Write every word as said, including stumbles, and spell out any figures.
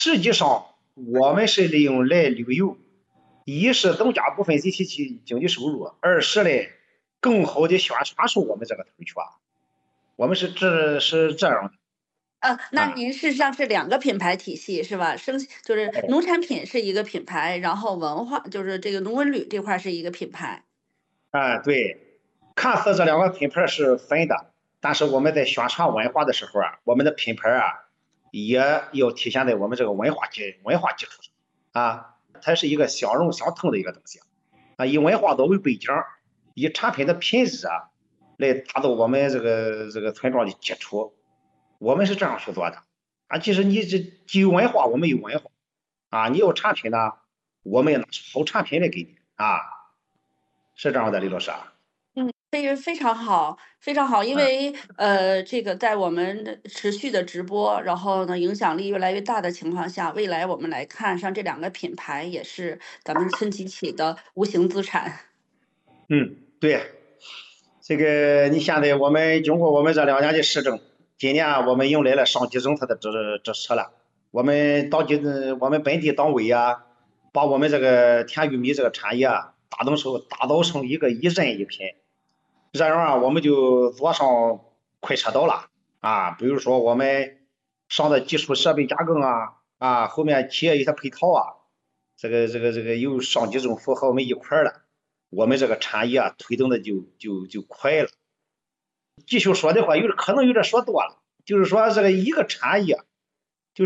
实际上，我们是利用来旅游，一是增加部分集体经经济收入，二是嘞更好的宣传出我们这个头圈。我们是这是这样的呃，那啊。 您事实上是两个品牌体系是吧？生就是哎， 农产品是一个品牌，然后文化就是这个农文旅这块儿是一个品牌。 啊，对，看似这两个品牌是分的，但是我们在宣传文化的时候啊，我们的品牌啊也要体现在我们这个文化基文化基础上啊，它是一个相容相通的一个东西啊，以文化作为背景，以产品的品质啊来打造我们这个这个村庄的基础，我们是这样去做的啊。即使你这既有文化，我们有文化啊，你有产品呢，我们也拿出好产品来给你啊，是这样的，李老师啊。 嗯，非非常好，非常好。因嗯。 为，呃，这个在我们的持续的直播，然后呢，影响力越来越大的情况下，未来我们来看，像这两个品牌也是咱们村集体的无形资产。 嗯，对，这个你现在我们经过我们这两年的施政，今年我们迎来了上级政策的支支持了。我们当地我们本地党委啊，把我们这个甜玉米这个产业啊，打造成打造成一个一人一品。这样啊，我们就做上快车道了啊。比如说我们上的基础设备加工啊，啊，后面企业一些配套啊，这个这个这个有上级政府和我们一块儿了。我们这个产业啊推动的就就就快了。继续说的话，有可能有点说多了，就是说这个一个产业